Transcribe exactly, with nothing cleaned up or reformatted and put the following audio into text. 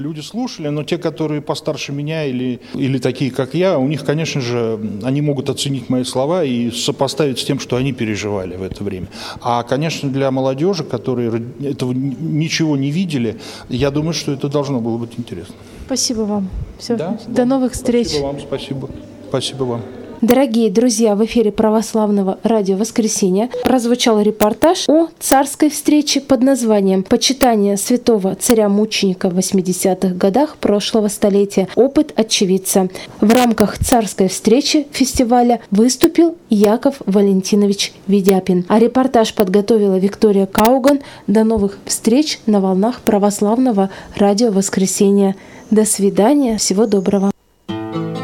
Люди слушали, но те, которые постарше меня или, или такие, как я, у них, конечно же, они могут оценить мои слова и сопоставить с тем, что они переживали в это время. А, конечно, для молодежи, которые этого ничего не видели, я думаю, что это должно было быть интересно. Спасибо вам. Все. Да? До новых встреч. Спасибо вам, спасибо. Спасибо вам. Дорогие друзья, в эфире Православного радио «Воскресенье» прозвучал репортаж о царской встрече под названием «Почитание святого царя-мученика в восьмидесятых годах прошлого столетия. Опыт очевидца». В рамках царской встречи фестиваля выступил Яков Валентинович Ведяпин. А репортаж подготовила Виктория Кауган. До новых встреч на волнах Православного радио «Воскресенье». До свидания. Всего доброго.